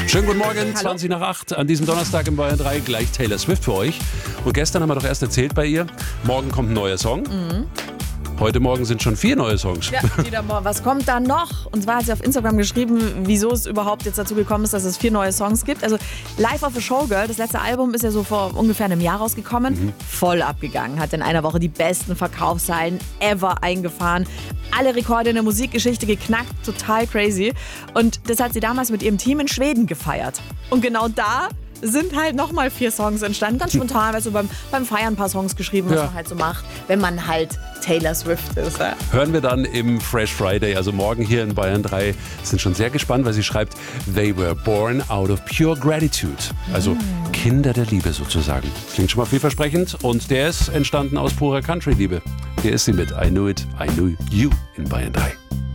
Schönen guten Morgen, 20 nach 8 an diesem Donnerstag in Bayern 3, gleich Taylor Swift für euch. Und gestern haben wir doch erst erzählt bei ihr, morgen kommt ein neuer Song. Heute Morgen sind schon 4 neue Songs. Ja, wieder mal. Was kommt da noch? Und zwar hat sie auf Instagram geschrieben, wieso es überhaupt jetzt dazu gekommen ist, dass es 4 neue Songs gibt. Also Life of a Showgirl, das letzte Album ist ja so vor ungefähr einem Jahr rausgekommen. Voll abgegangen. Hat in einer Woche die besten Verkaufszahlen ever eingefahren. Alle Rekorde in der Musikgeschichte geknackt. Total crazy. Und das hat sie damals mit ihrem Team in Schweden gefeiert. Und genau da sind halt nochmal 4 Songs entstanden. Ganz spontan, weil so beim Feiern ein paar Songs geschrieben, was man halt so macht, wenn man halt Taylor Swift ist. Ja. Hören wir dann im Fresh Friday, also morgen hier in Bayern 3. Sind schon sehr gespannt, weil sie schreibt, they were born out of pure gratitude. Also Kinder der Liebe sozusagen. Klingt schon mal vielversprechend. Und der ist entstanden aus purer Country-Liebe. Hier ist sie mit I Knew It, I Knew You in Bayern 3.